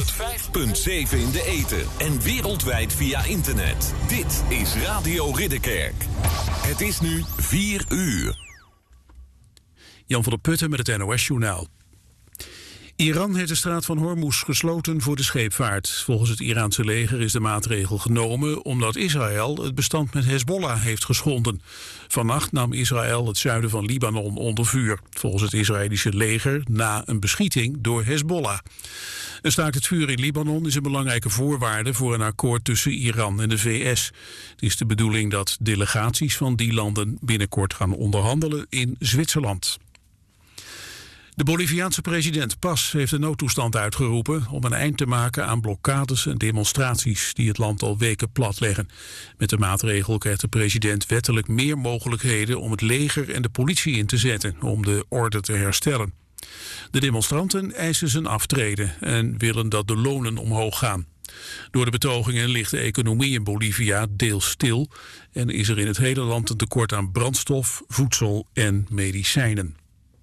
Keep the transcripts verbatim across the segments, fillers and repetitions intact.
honderdvijf komma zeven in de ether en wereldwijd via internet. Dit is Radio Ridderkerk. Het is nu vier uur. Jan van der Putten met het N O S-journaal. Iran heeft de straat van Hormuz gesloten voor de scheepvaart. Volgens het Iraanse leger is de maatregel genomen omdat Israël het bestand met Hezbollah heeft geschonden. Vannacht nam Israël het zuiden van Libanon onder vuur. Volgens het Israëlische leger na een beschieting door Hezbollah. Een staakt het vuur in Libanon is een belangrijke voorwaarde voor een akkoord tussen Iran en de V S. Het is de bedoeling dat delegaties van die landen binnenkort gaan onderhandelen in Zwitserland. De Boliviaanse president Paz heeft een noodtoestand uitgeroepen om een eind te maken aan blokkades en demonstraties die het land al weken platleggen. Met de maatregel krijgt de president wettelijk meer mogelijkheden om het leger en de politie in te zetten om de orde te herstellen. De demonstranten eisen zijn aftreden en willen dat de lonen omhoog gaan. Door de betogingen ligt de economie in Bolivia deels stil en is er in het hele land een tekort aan brandstof, voedsel en medicijnen.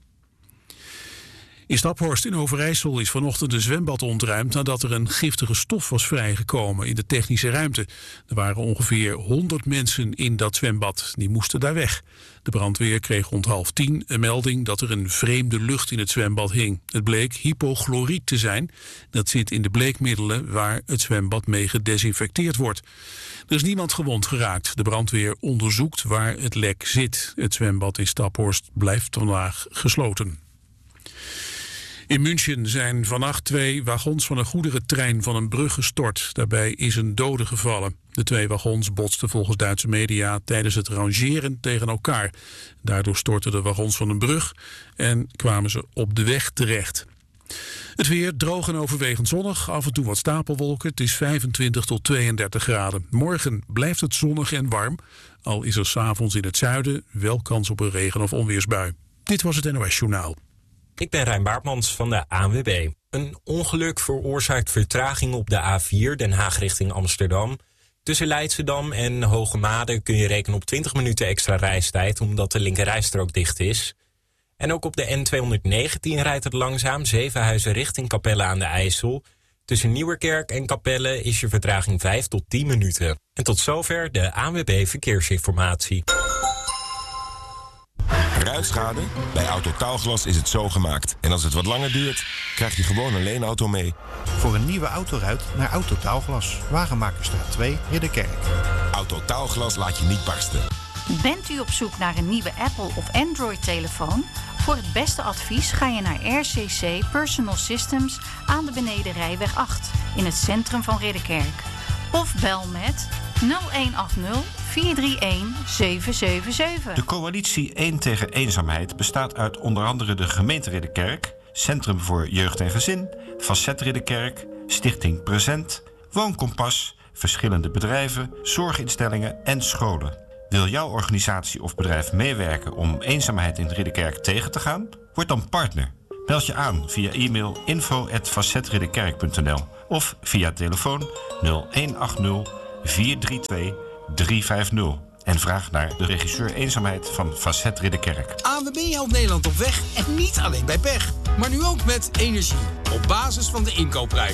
In Staphorst in Overijssel is vanochtend een zwembad ontruimd nadat er een giftige stof was vrijgekomen in de technische ruimte. Er waren ongeveer honderd mensen in dat zwembad. Die moesten daar weg. De brandweer kreeg rond half tien een melding dat er een vreemde lucht in het zwembad hing. Het bleek hypochloriet te zijn. Dat zit in de bleekmiddelen waar het zwembad mee gedesinfecteerd wordt. Er is niemand gewond geraakt. De brandweer onderzoekt waar het lek zit. Het zwembad in Staphorst blijft vandaag gesloten. In München zijn vannacht twee wagons van een goederentrein van een brug gestort. Daarbij is een dode gevallen. De twee wagons botsten volgens Duitse media tijdens het rangeren tegen elkaar. Daardoor stortten de wagons van een brug en kwamen ze op de weg terecht. Het weer droog en overwegend zonnig, af en toe wat stapelwolken. Het is vijfentwintig tot tweeëndertig graden. Morgen blijft het zonnig en warm, al is er 's avonds in het zuiden wel kans op een regen- of onweersbui. Dit was het N O S-journaal. Ik ben Rijn Baartmans van de A N W B. Een ongeluk veroorzaakt vertraging op de A vier Den Haag richting Amsterdam. Tussen Leidschendam en Hogemade kun je rekenen op twintig minuten extra reistijd omdat de linkerrijstrook dicht is. En ook op de N tweehonderdnegentien rijdt het langzaam, Zevenhuizen richting Capelle aan de IJssel. Tussen Nieuwerkerk en Capelle is je vertraging vijf tot tien minuten. En tot zover de A N W B Verkeersinformatie. Ruitschade? Bij Autotaalglas is het zo gemaakt. En als het wat langer duurt, krijg je gewoon een leenauto mee. Voor een nieuwe autoruit naar Autotaalglas. Wagenmakerstraat twee, Ridderkerk. Autotaalglas laat je niet barsten. Bent u op zoek naar een nieuwe Apple of Android-telefoon? Voor het beste advies ga je naar R C C Personal Systems aan de Benedenrijweg acht in het centrum van Ridderkerk. Of bel met nul een acht nul vier drie een zeven zeven zeven. De coalitie één tegen eenzaamheid bestaat uit onder andere de gemeente Ridderkerk, Centrum voor Jeugd en Gezin, Facet Ridderkerk, Stichting Present, Woonkompas, verschillende bedrijven, zorginstellingen en scholen. Wil jouw organisatie of bedrijf meewerken om eenzaamheid in Ridderkerk tegen te gaan? Word dan partner. Meld je aan via e-mail info at facetridderkerk punt n l of via telefoon nul een acht nul vier drie twee drie vijf nul. En vraag naar de regisseur eenzaamheid van Facet Ridderkerk. A N W B helpt Nederland op weg en niet alleen bij pech. Maar nu ook met energie. Op basis van de inkoopprijs.